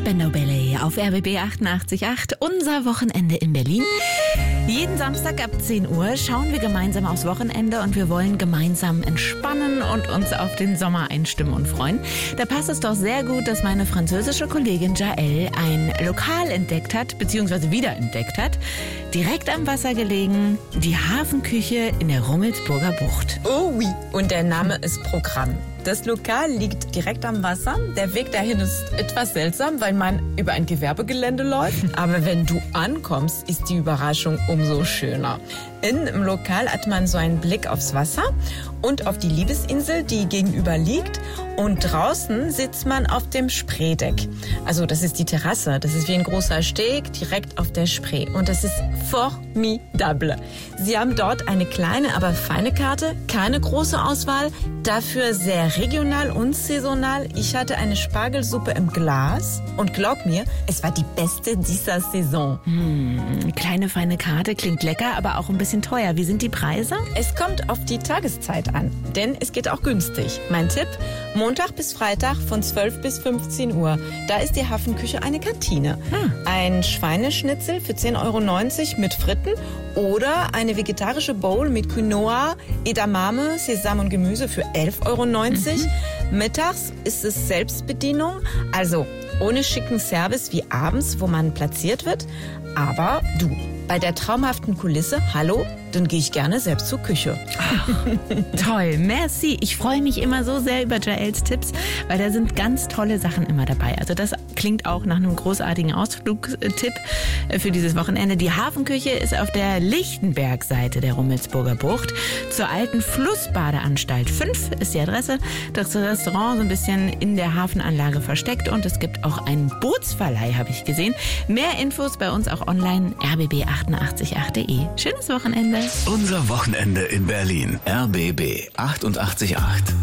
Spandau Ballet auf RBB 88.8, unser Wochenende in Berlin. Jeden Samstag ab 10 Uhr schauen wir gemeinsam aufs Wochenende und wir wollen gemeinsam entspannen und uns auf den Sommer einstimmen und freuen. Da passt es doch sehr gut, dass meine französische Kollegin Jael ein Lokal entdeckt hat, beziehungsweise wiederentdeckt hat. Direkt am Wasser gelegen, die Hafenküche in der Rummelsburger Bucht. Oh oui, und der Name ist Programm. Das Lokal liegt direkt am Wasser. Der Weg dahin ist etwas seltsam, weil man über ein Gewerbegelände läuft. Aber wenn du ankommst, ist die Überraschung umso schöner. Innen im Lokal hat man so einen Blick aufs Wasser und auf die Liebesinsel, die gegenüber liegt. Und draußen sitzt man auf dem Spreedeck. Also das ist die Terrasse. Das ist wie ein großer Steg direkt auf der Spree. Und das ist formidable. Sie haben dort eine kleine, aber feine Karte. Keine große Auswahl. Dafür sehr regional und saisonal. Ich hatte eine Spargelsuppe im Glas. Und glaub mir, es war die beste dieser Saison. Kleine, feine Karte, klingt lecker, aber auch ein bisschen teuer. Wie sind die Preise? Es kommt auf die Tageszeit an, denn es geht auch günstig. Mein Tipp, Montag bis Freitag von 12 bis 15 Uhr. Da ist die Hafenküche eine Kantine. Ein Schweineschnitzel für 10,90 Euro mit Fritten oder eine vegetarische Bowl mit Quinoa, Edamame, Sesam und Gemüse für 11,90 Euro. Mittags ist es Selbstbedienung, also ohne schicken Service wie abends, wo man platziert wird. Aber du, bei der traumhaften Kulisse, hallo, dann gehe ich gerne selbst zur Küche. Toll, merci. Ich freue mich immer so sehr über Jaels Tipps, weil da sind ganz tolle Sachen immer dabei. Also das klingt auch nach einem großartigen Ausflugstipp für dieses Wochenende. Die Hafenküche ist auf der Lichtenberg-Seite der Rummelsburger Bucht. Zur alten Flussbadeanstalt 5 ist die Adresse. Das Restaurant so ein bisschen in der Hafenanlage versteckt und es gibt auch einen Bootsverleih, habe ich gesehen. Mehr Infos bei uns auch online, rbb888.de. Schönes Wochenende. Unser Wochenende in Berlin. RBB 88.8.